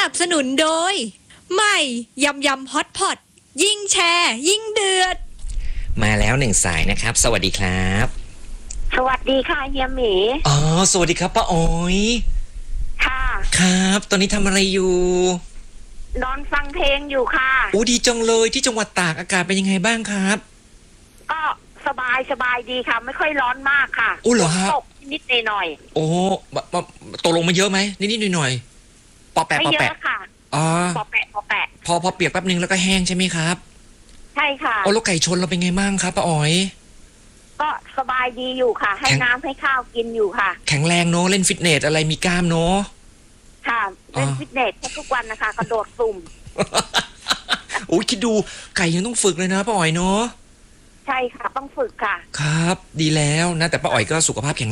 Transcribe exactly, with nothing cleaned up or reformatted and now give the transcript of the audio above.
นับสนุนโดยใหม่ยำยำฮอตพอตยิ่งแชร์ยิ่งเดือดมาแล้วหนึ่งสายนะครับสวัสดีครับสวัสดีค่ะเฮียหมีอ๋อสวัสดีครับป้าอ๋อยค่ะครับตอนนี้ทำอะไรอยู่นอนฟังเพลงอยู่ค่ะโอ้ดีจังเลยที่จังหวัดตากอากาศเป็นยังไงบ้างครับก็สบายสบายดีค่ะไม่ค่อยร้อนมากค่ะโอ้เหรอฮะตกนิดหน่อยโอ้ตกลงมาเยอะไหมนิดๆหน่อยๆปอแปะไม่ปอเยแปะอะค่ะอ๋อปอแปะปอแปะพอพอเปียกแป๊บนึงแล้วก็แห้งใช่ไหมครับใช่ค่ะโอ้แล้วไก่ชนเราเป็นไงบ้างครับป้าอ๋อยก็สบายดีอยู่ค่ะให้น้ำให้ข้าวกินอยู่ค่ะแข็งแรงเนอะเล่นฟิตเนสอะไรมีกล้ามเนอะค่ะเล่นฟิตเนสทุกวันนะคะกระโดดสุ่มโอ้ยคิดดูไก่ยังต้องฝึกเลยนะป้าอ๋อยเนอะใช่ค่ะต้องฝึกค่ะครับดีแล้วนะแต่ป้าอ๋อยก็สุขภาพแข็ง